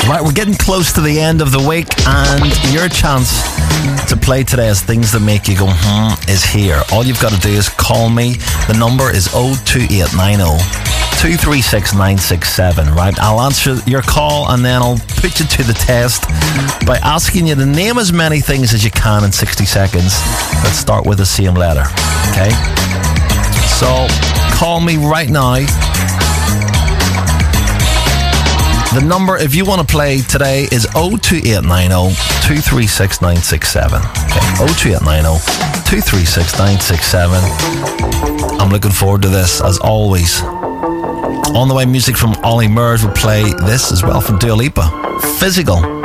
Right, we're getting close to the end of the week, and your chance to play today as Things That Make You Go is here. All you've got to do is call me. The number is 02890 236 967, right? I'll answer your call and then I'll put you to the test by asking you to name as many things as you can in 60 seconds that start with the same letter, okay? So, call me right now. The number, if you want to play today, is 02890 236 967. Okay, 02890 236 967. I'm looking forward to this, as always. On the way, music from Ollie Murs will play this as well from Dua Lipa. Physical.